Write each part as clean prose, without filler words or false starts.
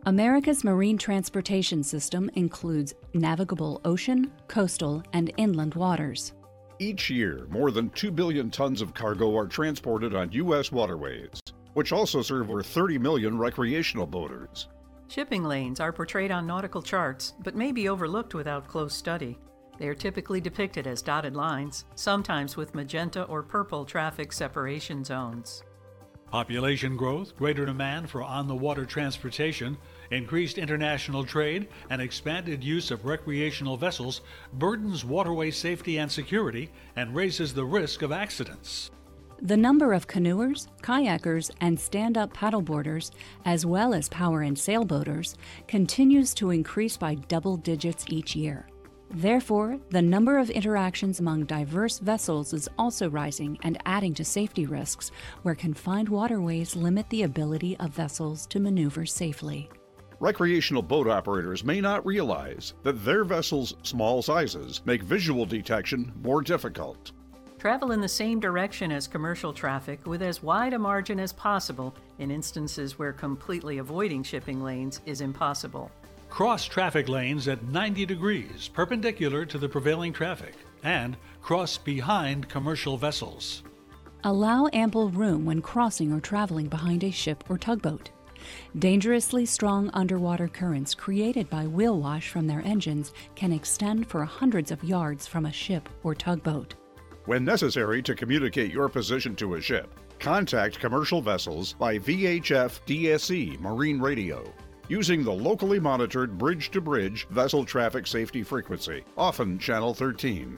America's marine transportation system includes navigable ocean, coastal, and inland waters. Each year, more than 2 billion tons of cargo are transported on U.S. waterways, which also serve over 30 million recreational boaters. Shipping lanes are portrayed on nautical charts, but may be overlooked without close study. They are typically depicted as dotted lines, sometimes with magenta or purple traffic separation zones. Population growth, greater demand for on-the-water transportation, increased international trade, and expanded use of recreational vessels burdens waterway safety and security and raises the risk of accidents. The number of canoers, kayakers, and stand-up paddleboarders, as well as power and sailboaters, continues to increase by double digits each year. Therefore, the number of interactions among diverse vessels is also rising and adding to safety risks, where confined waterways limit the ability of vessels to maneuver safely. Recreational boat operators may not realize that their vessels' small sizes make visual detection more difficult. Travel in the same direction as commercial traffic with as wide a margin as possible in instances where completely avoiding shipping lanes is impossible. Cross traffic lanes at 90 degrees perpendicular to the prevailing traffic, and cross behind commercial vessels. Allow ample room when crossing or traveling behind a ship or tugboat. Dangerously strong underwater currents created by wheel wash from their engines can extend for hundreds of yards from a ship or tugboat. When necessary to communicate your position to a ship, contact commercial vessels by VHF DSE Marine Radio, using the locally monitored bridge-to-bridge vessel traffic safety frequency, often channel 13.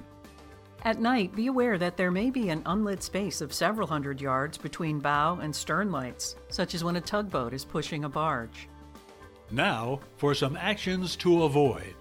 At night, be aware that there may be an unlit space of several hundred yards between bow and stern lights, such as when a tugboat is pushing a barge. Now, for some actions to avoid.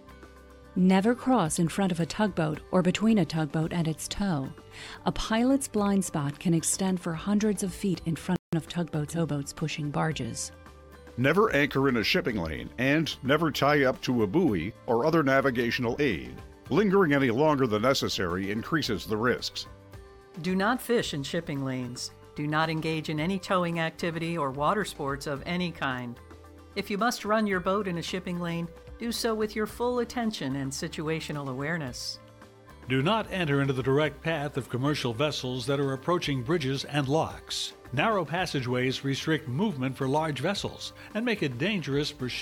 Never cross in front of a tugboat or between a tugboat and its tow. A pilot's blind spot can extend for hundreds of feet in front of tugboats or towboats pushing barges. Never anchor in a shipping lane, and never tie up to a buoy or other navigational aid. Lingering any longer than necessary increases the risks. Do not fish in shipping lanes. Do not engage in any towing activity or water sports of any kind. If you must run your boat in a shipping lane, do so with your full attention and situational awareness. Do not enter into the direct path of commercial vessels that are approaching bridges and locks. Narrow passageways restrict movement for large vessels and make it dangerous for